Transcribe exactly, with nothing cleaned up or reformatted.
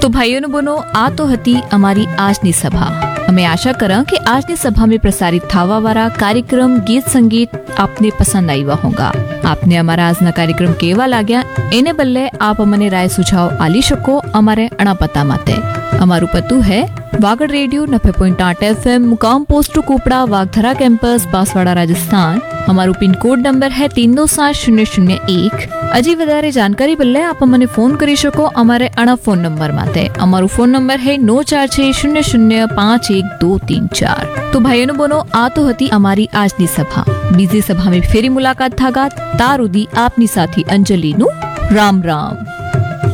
તો ભાઈઓ અને બહેનો, આ તો હતી અમારી આજની સભા. અમે આશા કરા કે આજની સભામાં પ્રસારિત થવા વાળા કાર્યક્રમ ગીત સંગીત આપને પસંદ આવ્યા હોગા. આપને અમારા આજના કાર્યક્રમ કેવા લાગ્યા એને બદલે આપ અમને રાય સુझाव આલી શકો અમારે અણા પતા માતે. અમારું પતું હે વાગડ રેડિયો નब्बे पॉइंट आठ एफएम, मुकाम पोस्ट कुपड़ा, वागधरा campus, Banswara, Rajasthan. हमारू pin code number है तीन दो सात शून्य शून्य एक. હજી વધારે જાણકારી બદલે આપ મને ફોન કરી શકો અમારે અણા ફોન નંબર માટે. અમારો ફોન નંબર है नौ चार छह शून्य शून्य पाँच एक दो तीन चार. તો ભાઈઓનો બોનો, આ તો હતી અમારી આજની સભા. બીજી સભામાં ફેરી મુલાકાત થાગા. તાર ઉદી આપની સાથી અંજલિનું રામ રામ.